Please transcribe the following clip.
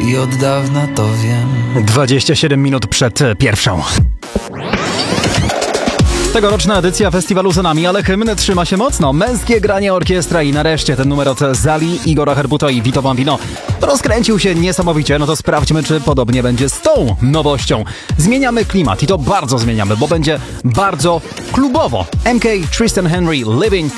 i od dawna to wiem. 27 minut przed pierwszą. Tegoroczna edycja festiwalu za nami, ale hymn trzyma się mocno. Męskie granie orkiestra i nareszcie ten numer od Zali, Igora Herbuta i Vito Bambino rozkręcił się niesamowicie. No to sprawdźmy, czy podobnie będzie z tą nowością. Zmieniamy klimat i to bardzo zmieniamy, bo będzie bardzo klubowo. MK, Tristan Henry, Living